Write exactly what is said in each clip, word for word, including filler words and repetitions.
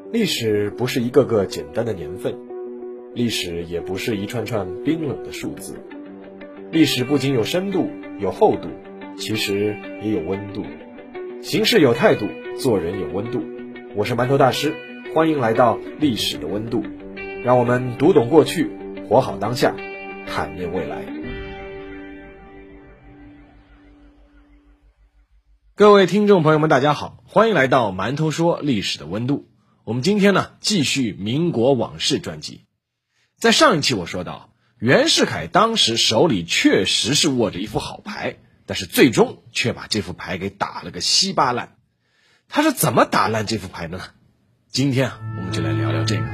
历史不是一个个简单的年份，历史也不是一串串冰冷的数字。历史不仅有深度有厚度，其实也有温度。行事有态度，做人有温度。我是馒头大师，欢迎来到历史的温度，让我们读懂过去，活好当下，探面未来。各位听众朋友们大家好，欢迎来到馒头说历史的温度。我们今天呢继续民国往事专辑。在上一期我说到，袁世凯当时手里确实是握着一副好牌，但是最终却把这副牌给打了个稀巴烂。他是怎么打烂这副牌的呢？今天啊我们就来聊聊这个。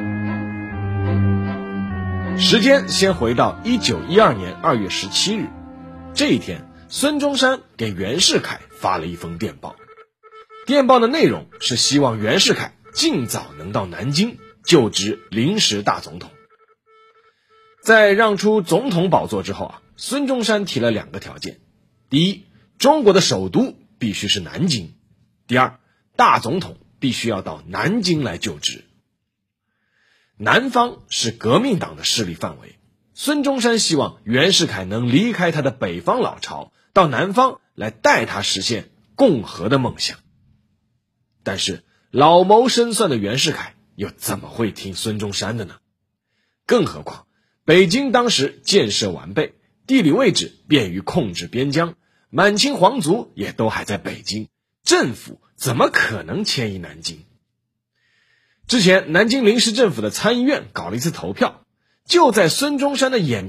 时间先回到一九一二年二月十七日，这一天孙中山给袁世凯发了一封电报。电报的内容是希望袁世凯尽早能到南京就职临时大总统。在让出总统宝座之后啊，孙中山提了两个条件：第一，中国的首都必须是南京；第二，大总统必须要到南京来就职。南方是革命党的势力范围，孙中山希望袁世凯能离开他的北方老巢，到南方来带他实现共和的梦想。但是老谋深算的袁世凯又怎么会听孙中山的呢？更何况北京当时建设完备，地理位置便于控制边疆，满清皇族也都还在北京，政府怎么可能迁移南京？之前南京临时政府的参议院搞了一次投票，就在孙中山的眼